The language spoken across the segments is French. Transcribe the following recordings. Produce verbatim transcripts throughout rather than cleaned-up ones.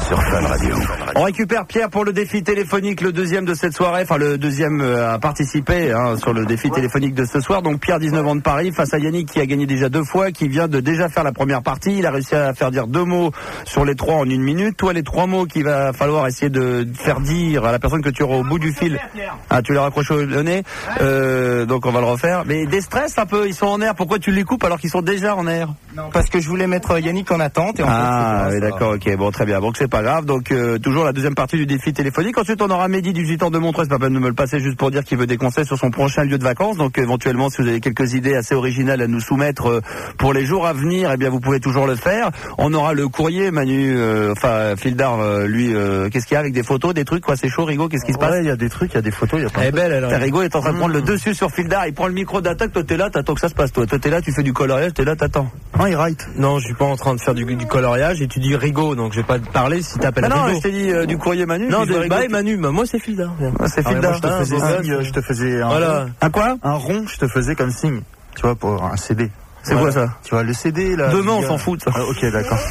sur Fun Radio. On récupère Pierre pour le défi téléphonique, le deuxième de cette soirée, enfin le deuxième à participer hein, sur le défi téléphonique de ce soir. Donc Pierre, dix-neuf ans de Paris, face à Yannick qui a gagné déjà deux fois, qui vient de déjà faire la première partie. Il a réussi à faire dire deux mots sur les trois en une minute. Toi, les trois mots qu'il va falloir essayer de faire dire à la personne que tu auras au bout du fil. Ah, tu l'as raccroché au nez. Euh, donc on va le refaire. Mais des stress un peu, ils sont en air. Pourquoi tu les coupes alors qu'ils sont déjà en air? Non, parce que je voulais mettre Yannick en attente. Et en ah, fait, oui, d'accord, ok, bon, très bien. Donc c'est pas grave. Donc euh, toujours la deuxième partie du défi téléphonique. Ensuite, on aura Mehdi, dix-huit ans de Montreuil. C'est pas peine de me le passer juste pour dire qu'il veut des conseils sur son prochain lieu de vacances. Donc éventuellement, si vous avez quelques idées assez originales à nous soumettre euh, pour les jours à venir, eh bien vous pouvez toujours le faire. On aura le courrier, Manu, euh, enfin Fildar, euh, lui, euh, qu'est-ce qu'il y a avec des photos, des trucs, quoi? C'est chaud, Rigo. Qu'est-ce qui se passe? Ouais, il y a des trucs, il y a des photos, il y a pas. Eh belle, alors. Rigo est en train de prendre mmh. le dessus sur Fildar. Il prend le micro d'attaque. Toi, t'es là, t'attends que ça se passe. Toi, toi, t'es là, tu fais du coloriage, t'es là, t'attends. Non, il write. Non, je suis pas en train de faire du, du coloriage et tu dis Rigo, donc je vais pas te parler si t'appelles Rigo. Non, je t'ai dit euh, du courrier Manu. Non, de, bah, Manu, bah, moi c'est Fildar. Ah, c'est Fildar. Je te faisais ah, signe, je te faisais un, voilà. un quoi? Un rond, je te faisais comme signe. Tu vois, pour un C D. C'est voilà. Quoi ça? Tu vois, le C D là. Demain on s'en fout de ça. Ah, ok, d'accord.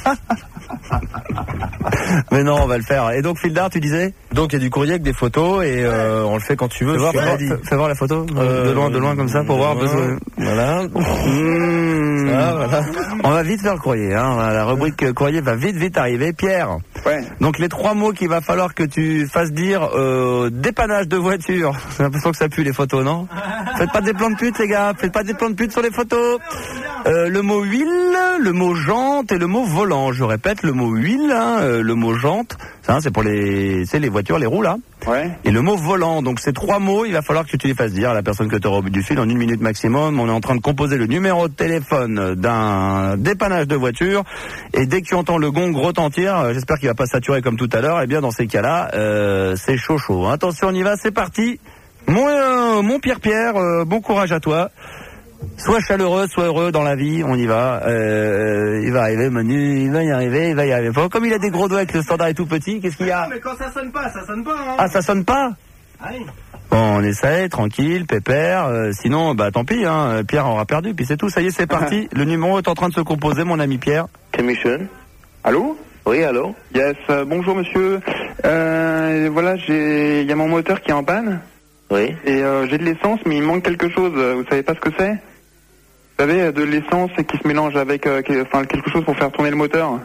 Mais non, on va le faire. Et donc Fildar, tu disais? Donc il y a du courrier avec des photos et euh, on le fait quand tu veux. Fais voir, fais, fais, fais voir la photo euh, de loin, de loin comme ça pour euh, voir. Besoin. Voilà. Mmh. Ça, voilà. On va vite faire le courrier. Hein. La rubrique courrier va vite, vite arriver. Pierre. Ouais. Donc les trois mots qu'il va falloir que tu fasses dire euh, dépannage de voiture. J'ai l'impression que ça pue les photos, non? Faites pas des plans de pute, les gars. Faites pas des plans de pute sur les photos. Euh, le mot huile, le mot jante et le mot volant. Je répète, le mot huile, hein, euh, le mot jante, ça c'est pour les, c'est les voitures, les roues là. Ouais. Et le mot volant. Donc ces trois mots, il va falloir que tu les fasses dire à la personne que tu auras au bout du fil en une minute maximum. On est en train de composer le numéro de téléphone d'un dépannage de voiture. Et dès que tu entends le gong retentir, j'espère qu'il va pas saturer comme tout à l'heure. Et bien dans ces cas-là, euh, c'est chaud chaud. Attention, on y va, c'est parti. Mon, euh, mon Pierre Pierre, euh, bon courage à toi. Sois chaleureux, sois heureux dans la vie, on y va. Euh, il va arriver, Manu, il va y arriver, il va y arriver. Bon, comme il a des gros doigts et que le standard est tout petit, qu'est-ce qu'il y a? Non, mais quand ça sonne pas, ça sonne pas. Hein. Ah, ça sonne pas? Allez. Bon, on essaye, tranquille, pépère. Euh, sinon, bah tant pis, hein, Pierre aura perdu, puis c'est tout. Ça y est, c'est parti. Le numéro est en train de se composer, mon ami Pierre. Commission. Allô? Oui, allô? Yes, euh, bonjour monsieur. Euh, voilà, j'ai, il y a mon moteur qui est en panne. Oui. Et euh, j'ai de l'essence, mais il me manque quelque chose. Vous savez pas ce que c'est? Vous savez, de l'essence qui se mélange avec, euh, enfin, quelque chose pour faire tourner le moteur.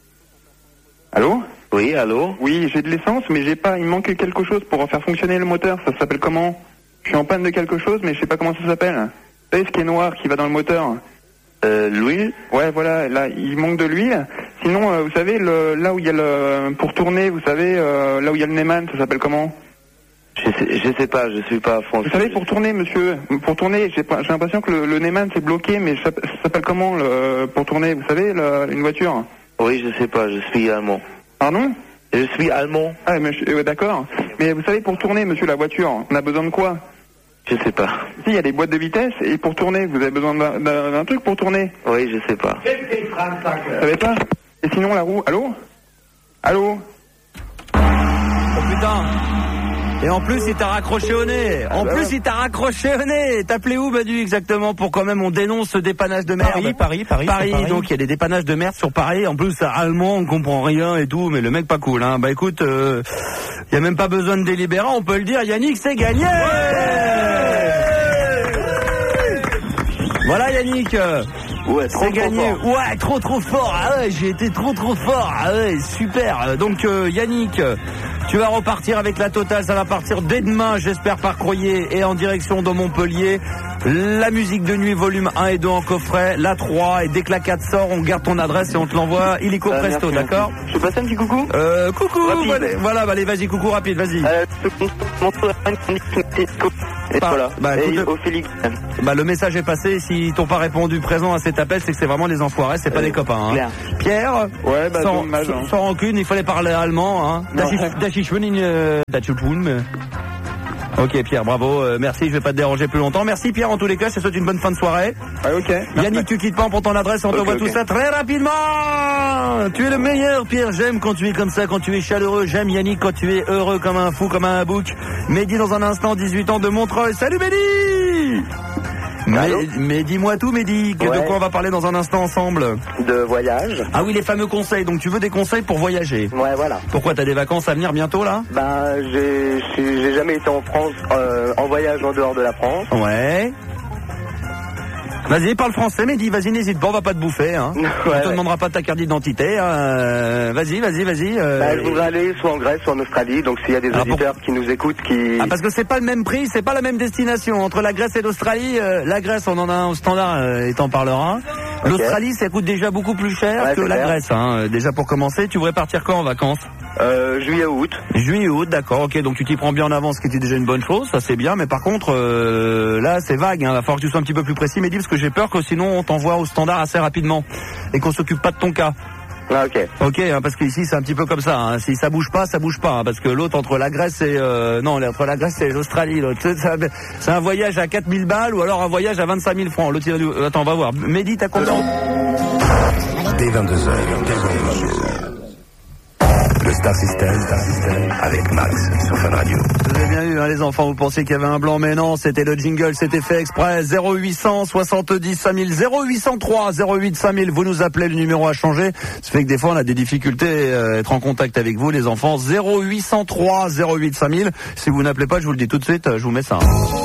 Allô? Oui, allô? Oui, j'ai de l'essence, mais j'ai pas, il me manque quelque chose pour faire fonctionner le moteur. Ça s'appelle comment? Je suis en panne de quelque chose, mais je sais pas comment ça s'appelle. Vous savez ce qui est noir, qui va dans le moteur? Euh, l'huile? Ouais, voilà, là, il manque de l'huile. Sinon, euh, vous savez, le, là où il y a le, pour tourner, vous savez, euh, là où il y a le Neyman, ça s'appelle comment? Je sais, je sais pas, je suis pas français. Vous savez, pour tourner, monsieur, pour tourner, j'ai, j'ai l'impression que le, le Neyman c'est bloqué, mais ça, ça s'appelle comment, le, pour tourner, vous savez, le, une voiture? Oui, je sais pas, je suis allemand. Pardon? Je suis allemand. Ah, mais, euh, d'accord. Mais vous savez, pour tourner, monsieur, la voiture, on a besoin de quoi? Je sais pas. Si, il y a des boîtes de vitesse, et pour tourner, vous avez besoin d'un, d'un, d'un truc pour tourner? Oui, je sais pas. Vous savez pas? Et sinon, la roue, allô? Allô? Oh putain! Et en plus, il t'a raccroché au nez. En ah bah plus, ouais. il t'a raccroché au nez. T'appelais où, Badu, exactement, pour quand même on dénonce ce dépannage de merde? Paris, Paris, Paris. Paris, Paris. donc il y a des dépannages de merde sur Paris. En plus, c'est allemand, on comprend rien et tout, mais le mec pas cool, hein. Bah écoute, il euh, y a même pas besoin de délibérant, on peut le dire. Yannick, c'est gagné. Ouais, voilà, Yannick. Ouais, trop, c'est trop gagné. fort. Ouais, trop trop fort. Ah ouais, j'ai été trop trop fort. Ah ouais, super. Donc euh, Yannick, tu vas repartir avec la totale. Ça va partir dès demain, j'espère, par courrier et en direction de Montpellier. La musique de nuit volume un et deux en coffret, la trois, et dès que la quatre sort, on garde ton adresse et on te l'envoie illico Ah, presto, merci, d'accord? merci. Je peux passer un petit coucou? Euh, coucou. Rapide. Voilà, voilà, bah, allez, vas-y, coucou rapide, vas-y. Euh, et Bah, voilà. bah, et écoute, au Félix. Bah le message est passé. S'ils t'ont pas répondu présent à cet appel, c'est que c'est vraiment des enfoirés, c'est pas Euh, des copains. Hein. Claire. Pierre, Ouais, bah, sans, dommage, hein. sans rancune, il fallait parler allemand. Hein. Non. Ok Pierre, bravo, euh, merci, je vais pas te déranger plus longtemps. Merci Pierre en tous les cas, je te souhaite une bonne fin de soirée. Ouais, ok. Yannick, tu quittes pas, on prend ton adresse et on Ok, t'envoie ok. tout ça très rapidement. Tu es le meilleur Pierre, j'aime quand tu es comme ça, quand tu es chaleureux. J'aime Yannick quand tu es heureux comme un fou, comme un bouc. Mehdi dans un instant, dix-huit ans de Montreuil. Salut Mehdi. Mais, Allô mais dis-moi tout, Mehdi, que Ouais. de quoi on va parler dans un instant ensemble? De voyage. Ah oui, les fameux conseils. Donc tu veux des conseils pour voyager? Ouais, voilà. Pourquoi, t'as des vacances à venir bientôt là? Ben, j'ai j'ai j'ai jamais été en France, euh, en voyage en dehors de la France. Ouais. Vas-y, parle français, Mehdi, vas-y, n'hésite pas, on va pas te bouffer, hein. Ouais, on te ouais. demandera pas ta carte d'identité, euh, vas-y, vas-y, vas-y. euh, Ben, je voudrais aller soit en Grèce, soit en Australie. Donc s'il y a des Alors, pour- auditeurs qui nous écoutent, qui... Ah, parce que c'est pas le même prix, c'est pas la même destination. Entre la Grèce et l'Australie, euh, la Grèce, on en a un au standard, euh, et t'en parleras. Ok. L'Australie, ça coûte déjà beaucoup plus cher Ouais, que c'est la clair. Grèce, hein. Euh, Déjà pour commencer, tu voudrais partir quand en vacances? Euh, juillet, août. Juillet, août, d'accord, ok, donc tu t'y prends bien en avance, ce qui était déjà une bonne chose, ça c'est bien, mais par contre, euh, là c'est vague, hein, va falloir que tu sois un petit peu plus précis, Mehdi, parce que j'ai peur que sinon on t'envoie au standard assez rapidement, et qu'on s'occupe pas de ton cas. Ah, ok. Ok, hein, parce qu'ici c'est un petit peu comme ça, hein. Si ça bouge pas, ça bouge pas, hein, parce que l'autre entre la Grèce et... Euh, non, entre la Grèce et l'Australie, l'autre, c'est un- c'est un voyage à quatre mille balles, ou alors un voyage à vingt-cinq mille francs. L'autre, il va nous- euh, attends, on va voir. Mehdi, t'as combien? Dès vingt-deux heures, le Star System, Star System avec Max sur Fun Radio. Vous avez bien eu, hein, les enfants, vous pensiez qu'il y avait un blanc, mais non, c'était le jingle, c'était fait exprès. zéro huit cent soixante-dix cinq mille, zéro huit cent trois zéro huit cinq mille, vous nous appelez, le numéro a changé. Ça fait que des fois on a des difficultés à être en contact avec vous, les enfants. zéro huit cent trois zéro huit cinq mille. Si vous n'appelez pas, je vous le dis tout de suite, je vous mets ça. hein.